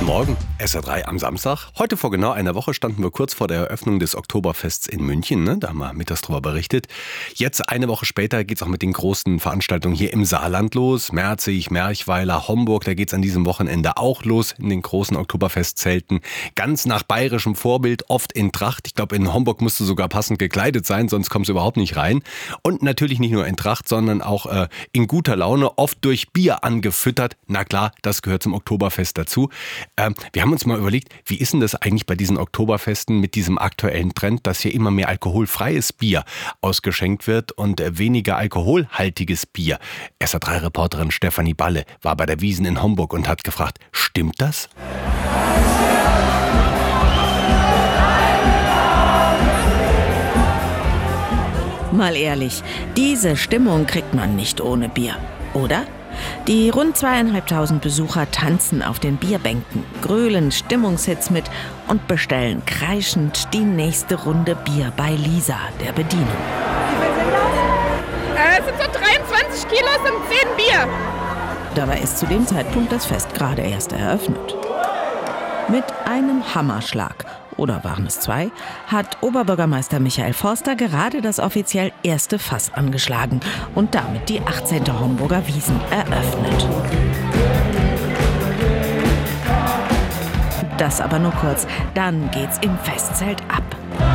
Guten Morgen, SR3 am Samstag. Heute vor genau einer Woche standen wir kurz vor der Eröffnung des Oktoberfests in München. Da haben wir mittags drüber berichtet. Jetzt, eine Woche später, geht es auch mit den großen Veranstaltungen hier im Saarland los. Merzig, Merchweiler, Homburg, da geht es an diesem Wochenende auch los in den großen Oktoberfestzelten. Ganz nach bayerischem Vorbild, oft in Tracht. Ich glaube, in Homburg musst du sogar passend gekleidet sein, sonst kommst du überhaupt nicht rein. Und natürlich nicht nur in Tracht, sondern auch in guter Laune, oft durch Bier angefüttert. Na klar, das gehört zum Oktoberfest dazu. Wir haben uns mal überlegt, wie ist denn das eigentlich bei diesen Oktoberfesten mit diesem aktuellen Trend, dass hier immer mehr alkoholfreies Bier ausgeschenkt wird und weniger alkoholhaltiges Bier. SR3-Reporterin Stefanie Balle war bei der Wiesn in Homburg und hat gefragt, stimmt das? Mal ehrlich, diese Stimmung kriegt man nicht ohne Bier, oder? Die rund 2.500 Besucher tanzen auf den Bierbänken, grölen Stimmungshits mit und bestellen kreischend die nächste Runde Bier bei Lisa, der Bedienung. Wie viel sind das? Es sind so 23 Kilo, sind 10 Bier. Dabei ist zu dem Zeitpunkt das Fest gerade erst eröffnet. Mit einem Hammerschlag, oder waren es zwei, hat Oberbürgermeister Michael Forster gerade das offiziell erste Fass angeschlagen und damit die 18. Homburger Wiesn eröffnet. Das aber nur kurz, dann geht's im Festzelt ab.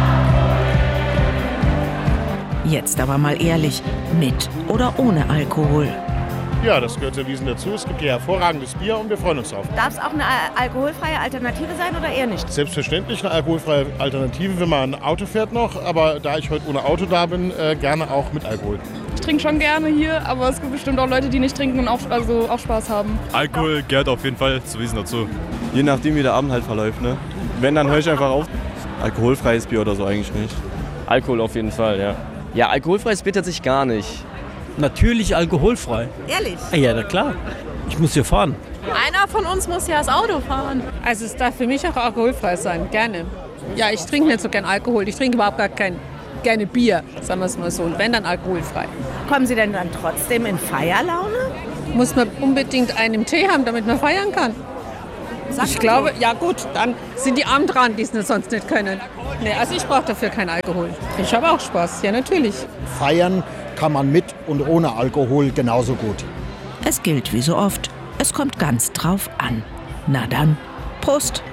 Jetzt aber mal ehrlich, mit oder ohne Alkohol? Ja, das gehört zur Wiesn dazu. Es gibt hier hervorragendes Bier und wir freuen uns drauf. Darf es auch eine alkoholfreie Alternative sein oder eher nicht? Selbstverständlich eine alkoholfreie Alternative, wenn man ein Auto fährt noch. Aber da ich heute ohne Auto da bin, gerne auch mit Alkohol. Ich trinke schon gerne hier, aber es gibt bestimmt auch Leute, die nicht trinken und auch Spaß haben. Alkohol gehört auf jeden Fall zur Wiesn dazu. Je nachdem, wie der Abend halt verläuft, ne? Wenn, dann höre ich einfach auf. Alkoholfreies Bier oder so eigentlich nicht. Alkohol auf jeden Fall, ja. Ja, alkoholfreies Bier tatsächlich gar nicht. Natürlich alkoholfrei. Ehrlich? Ja, na klar. Ich muss hier fahren. Einer von uns muss ja das Auto fahren. Also es darf für mich auch alkoholfrei sein, gerne. Ja, ich trinke nicht so gern Alkohol. Ich trinke überhaupt gerne Bier, sagen wir es mal so. Und wenn, dann alkoholfrei. Kommen Sie denn dann trotzdem in Feierlaune? Muss man unbedingt einen Tee haben, damit man feiern kann? Ich glaube, ja gut, dann sind die arm dran, die es sonst nicht können. Nee, also ich brauche dafür keinen Alkohol. Ich habe auch Spaß, ja natürlich. Feiern kann man mit und ohne Alkohol genauso gut. Es gilt wie so oft, es kommt ganz drauf an. Na dann, Prost!